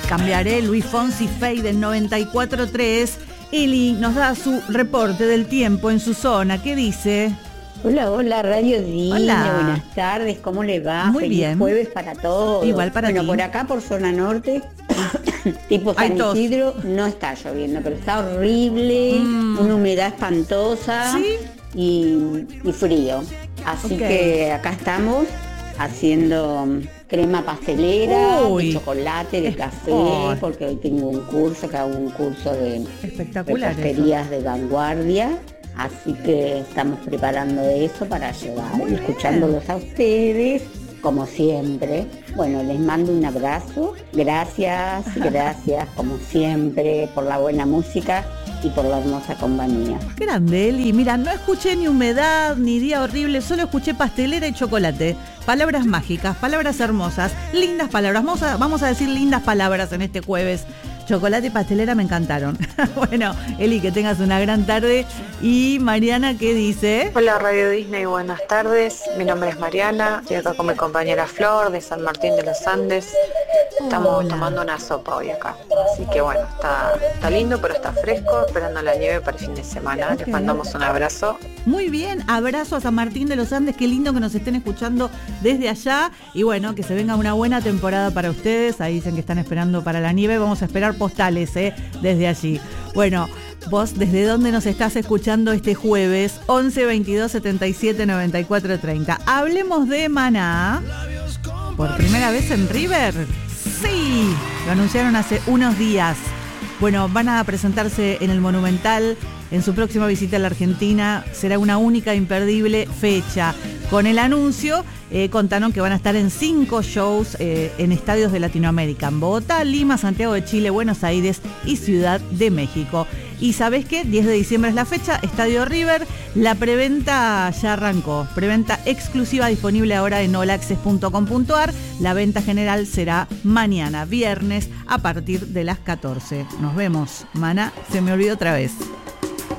Cambiaré, Luis Fonsi, Fey del 94.3. Eli nos da su reporte del tiempo en su zona. ¿Qué dice? Hola, Radio Dina. Hola. Buenas tardes, ¿cómo le va? Muy Feliz bien. jueves para todos. Igual para ti. Por acá, por zona norte, tipo Hay San tos. Isidro, no está lloviendo, pero está horrible, una humedad espantosa. ¿Sí? y frío. Así Ok. que acá estamos haciendo crema pastelera, Uy. de chocolate, de café, Oh. porque hoy tengo un curso, que hago un curso de Espectacular. reposterías de vanguardia. Así que estamos preparando eso para llevar, Muy bien. escuchándolos a ustedes, como siempre. Bueno, les mando un abrazo. Gracias, como siempre, por la buena música y por la hermosa compañía. Grande, Eli. Mira, no escuché ni humedad, ni día horrible, solo escuché pastelera y chocolate. Palabras mágicas, palabras hermosas, lindas palabras. Vamos a decir lindas palabras en este jueves. Chocolate y pastelera me encantaron. Bueno, Eli, que tengas una gran tarde. Y Mariana, ¿qué dice? Hola Radio Disney, buenas tardes. Mi nombre es Mariana, estoy acá con mi compañera Flor de San Martín de los Andes. Estamos Hola. tomando una sopa hoy acá. Así que bueno, está lindo, pero está fresco, esperando la nieve para el fin de semana. Ok. Les mandamos un abrazo. Muy bien, abrazo a San Martín de los Andes, qué lindo que nos estén escuchando desde allá y bueno, que se venga una buena temporada para ustedes, ahí dicen que están esperando para la nieve, vamos a esperar postales desde allí. Bueno, vos, ¿desde dónde nos estás escuchando este jueves? 11 22 77 94 30. Hablemos de Maná. ¿Por primera vez en River? Sí, lo anunciaron hace unos días. Bueno, van a presentarse en el Monumental en su próxima visita a la Argentina. Será una única e imperdible fecha. Con el anuncio contaron que van a estar en 5 shows en estadios de Latinoamérica, en Bogotá, Lima, Santiago de Chile, Buenos Aires y Ciudad de México. Y ¿sabés qué? 10 de diciembre es la fecha, Estadio River. La preventa ya arrancó. Preventa exclusiva disponible ahora en olaccess.com.ar. La venta general será mañana, viernes, a partir de las 14. Nos vemos. Maná, se me olvidó otra vez.